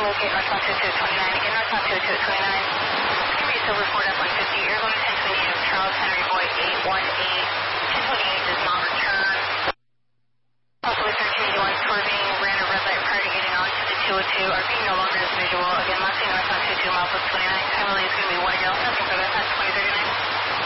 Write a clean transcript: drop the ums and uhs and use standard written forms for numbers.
locate northbound 229. Again, northbound 229. It's going to be Silver Ford F-150. Airborne 1028 of Charles Henry Boyd 818. 1028 does not return. Also with 1381 swerving, ran a red light prior to getting onto the 202. RV no longer is visual. Again, last thing northbound 22 miles with 29. Time relay is going to be 1 Nothing further past 2039.